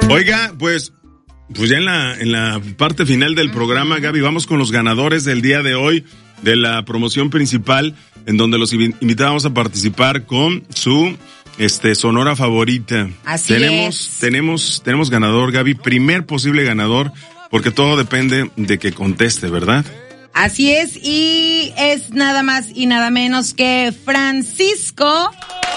Oiga, pues ya en la parte final del programa, Gaby, vamos con los ganadores del día de hoy de la promoción principal, en donde los invitábamos a participar con su sonora favorita. Así es. Tenemos ganador, Gaby, primer posible ganador, porque todo depende de que conteste, ¿verdad? Así es, y es nada más y nada menos que Francisco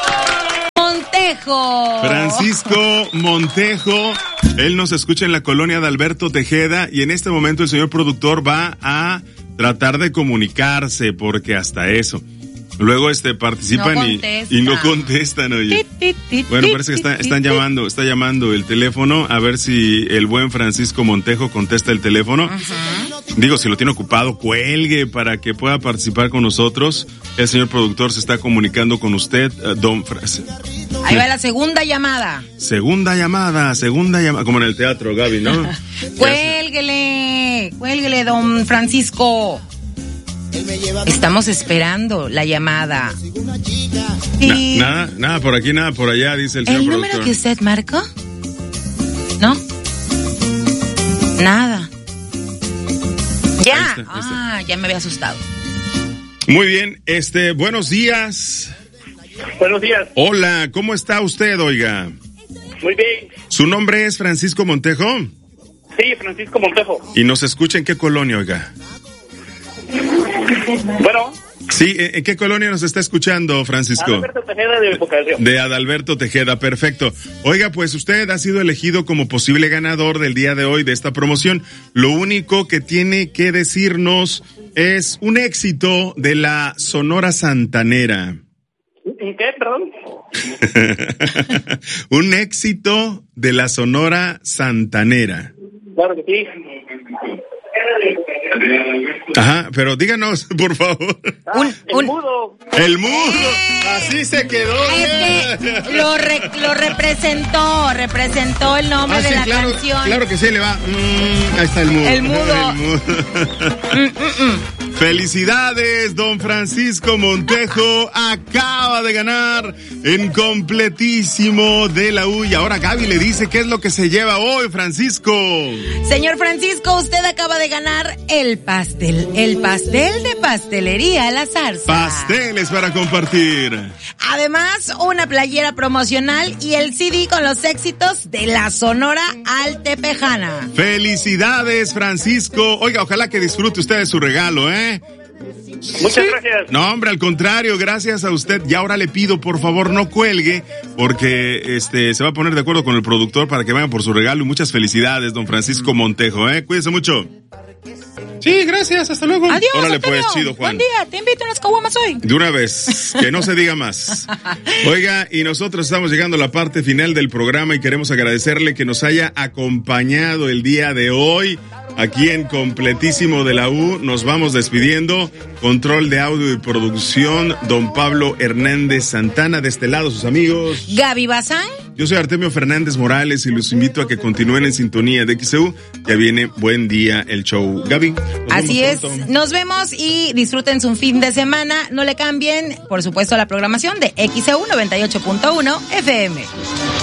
Montejo. Francisco Montejo, él nos escucha en la colonia Adalberto Tejeda, y en este momento el señor productor va a tratar de comunicarse, porque hasta eso. Luego participan y no contestan, oye. Bueno, parece que está llamando el teléfono, a ver si el buen Francisco Montejo contesta el teléfono. Uh-huh. Digo, si lo tiene ocupado, cuelgue para que pueda participar con nosotros. El señor productor se está comunicando con usted, don Francisco. Ahí va la segunda llamada. Segunda llamada, como en el teatro, Gaby, ¿no? Cuélguele, don Francisco. Estamos esperando la llamada. Nada por aquí, nada por allá, dice el señor productor. ¿El número que usted marcó? ¿No? Nada. Ya. Ya me había asustado. Muy bien, buenos días. Buenos días. Hola, ¿cómo está usted, oiga? Muy bien. ¿Su nombre es Francisco Montejo? Sí, Francisco Montejo. ¿Y nos escucha en qué colonia, oiga? Bueno. Sí, ¿en qué colonia nos está escuchando, Francisco? Adalberto Tejeda de Boca del Río. De Adalberto Tejeda, perfecto. Oiga, pues usted ha sido elegido como posible ganador del día de hoy de esta promoción. Lo único que tiene que decirnos es un éxito de la Sonora Santanera. ¿En qué, perdón? Un éxito de la Sonora Santanera. Claro que sí. Ajá, pero díganos, por favor. El mudo. El mudo. Así se quedó. Lo representó el nombre de la canción. Claro que sí, le va. Ahí está el mudo. El mudo. Felicidades, don Francisco Montejo. Acaba de ganar en completísimo de la U. Y ahora Gaby le dice qué es lo que se lleva hoy, Francisco. Señor Francisco, usted acaba de ganar el pastel de Pastelería La Zarza. Pasteles para compartir. Además, una playera promocional y el CD con los éxitos de la Sonora Altepejana. Felicidades, Francisco. Oiga, ojalá que disfrute usted de su regalo, ¿eh? Muchas gracias. No, hombre, al contrario, gracias a usted. Y ahora le pido, por favor, no cuelgue, porque se va a poner de acuerdo con el productor para que vayan por su regalo. Y muchas felicidades, don Francisco Montejo, ¿eh? Cuídese mucho. Sí, gracias, hasta luego. Adiós, órale, Antonio. pues, chido, Juan. Buen día, te invito a unas caguamas hoy. De una vez, que no se diga más. Oiga, y nosotros estamos llegando a la parte final del programa y queremos agradecerle que nos haya acompañado el día de hoy. Aquí en Completísimo de la U nos vamos despidiendo. Control de audio y producción, don Pablo Hernández Santana. De este lado, sus amigos Gaby Bazán. Yo soy Artemio Fernández Morales y los invito a que continúen en sintonía de XEU. Ya viene Buen Día el Show. Gaby. Así es, nos vemos y disfruten su fin de semana. No le cambien, por supuesto, la programación de XEU 98.1 FM.